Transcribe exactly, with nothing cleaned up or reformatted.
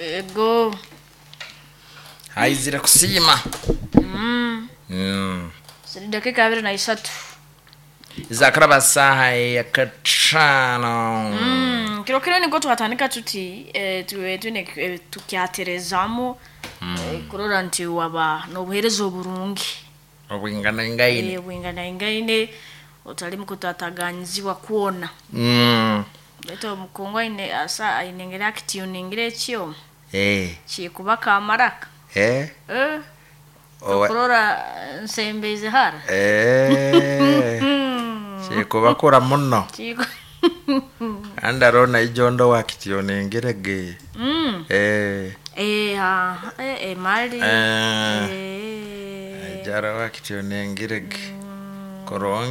ego haizira kusima mm mm siri dakika abiri na isatu izakaraba saha ya kacano mm kiro kiro niko twatandika tuti eh, tuwe tune eh, tukyaterezamo mm. eh, kurora nti waba nobuherezo burungi obwingana ingaine eh bwingana ingaine otali mukutataganyiziwa kuona mm beto mukongwa ine asa ainengera akituningira kyo eh chikuba kamaraka eh eh Owe. kurora nsembeze hara eh chikuba kura muno chiko andarona ijondo wakituningerege mm eh eh ha eh, eh mali eh eh jara wakituningerege korongi